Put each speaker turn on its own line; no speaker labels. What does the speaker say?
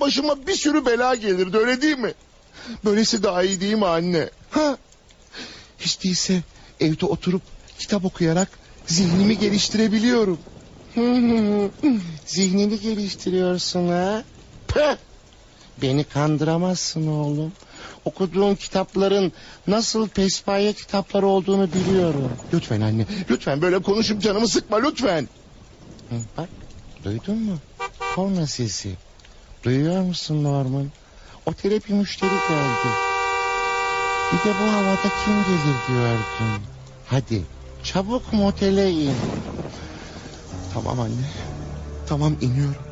başıma bir sürü bela gelirdi, öyle değil mi? Böylesi daha iyi değil mi anne? Ha? Hiç değilse evde oturup kitap okuyarak zihnimi geliştirebiliyorum. Zihnini geliştiriyorsun ha? Peh! Beni kandıramazsın oğlum. Okuduğun kitapların nasıl pespaye kitaplar olduğunu biliyorum. Lütfen anne, lütfen böyle konuşup canımı sıkma lütfen. Bak, duydun mu? Korna sesi. Duyuyor musun Norman? O terapi müşteri geldi. Bir de bu havada kim gelir diyordun. Hadi çabuk motele in. Tamam anne. Tamam, iniyorum.